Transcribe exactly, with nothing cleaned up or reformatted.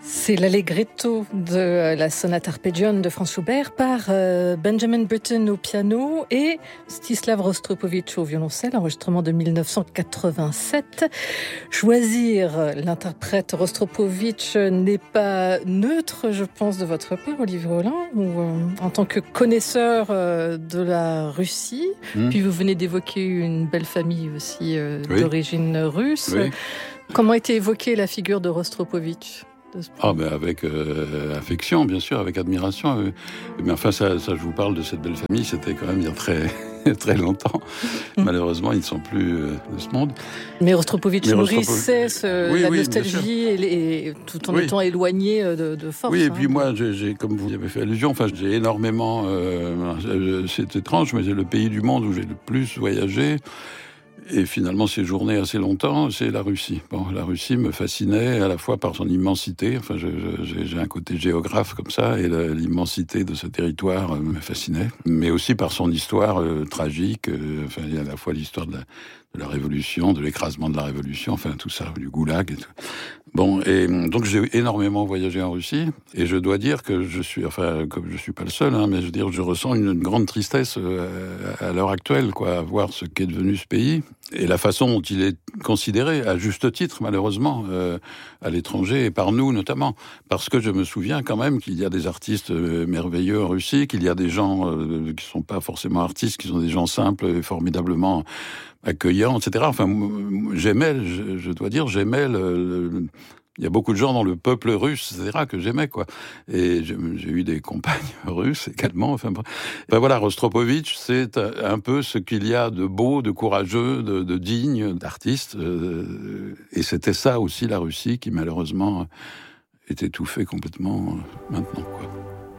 C'est l'Allegretto de la sonate Arpeggione de Franz Schubert par euh, Benjamin Britten au piano et Stislav Rostropovitch au violoncelle, enregistrement de dix-neuf cent quatre-vingt-sept. Choisir l'interprète Rostropovitch n'est pas neutre, je pense, de votre part, Olivier Rollin, ou, euh, en tant que connaisseur euh, de la Russie. Mmh. Puis vous venez d'évoquer une belle famille aussi euh, oui. d'origine russe. Oui. Comment a été évoquée la figure de Rostropovitch ? Ah, ben avec euh, affection, bien sûr, avec admiration. Euh, mais enfin, ça, ça, je vous parle de cette belle famille, c'était quand même il y a très, très longtemps. Mmh. Malheureusement, ils ne sont plus euh, de ce monde. Mais Rostropovitch nourrissait ce, oui, la oui, nostalgie, et, et, tout en oui. étant éloigné de, de force. Oui, et hein, puis de... moi, j'ai, j'ai, comme vous y avez fait allusion, enfin, j'ai énormément... Euh, c'est étrange, mais c'est le pays du monde où j'ai le plus voyagé. Et finalement, séjourné assez longtemps, c'est la Russie. Bon, la Russie me fascinait à la fois par son immensité. Enfin, je, je, j'ai un côté géographe comme ça, et la, l'immensité de ce territoire me fascinait. Mais aussi par son histoire euh, tragique. Euh, enfin, il y a à la fois l'histoire de la, de la Révolution, de l'écrasement de la Révolution, enfin tout ça, du goulag et tout. Bon, et donc j'ai énormément voyagé en Russie, et je dois dire que je suis, enfin, comme je suis pas le seul, hein, mais je veux dire, je ressens une, une grande tristesse euh, à l'heure actuelle, quoi, à voir ce qu'est devenu ce pays et la façon dont il est considéré, à juste titre, malheureusement, euh, à l'étranger et par nous notamment, parce que je me souviens quand même qu'il y a des artistes euh, merveilleux en Russie, qu'il y a des gens euh, qui sont pas forcément artistes, qui sont des gens simples et formidablement accueillants, et cetera. Enfin, j'aimais, je, je dois dire, j'aimais le, le il y a beaucoup de gens dans le peuple russe, et cetera, que j'aimais, quoi. Et j'ai, j'ai eu des compagnes russes également. Enfin, ben voilà, Rostropovitch, c'est un peu ce qu'il y a de beau, de courageux, de, de digne, d'artiste. Et c'était ça aussi, la Russie, qui malheureusement est étouffée complètement maintenant, quoi.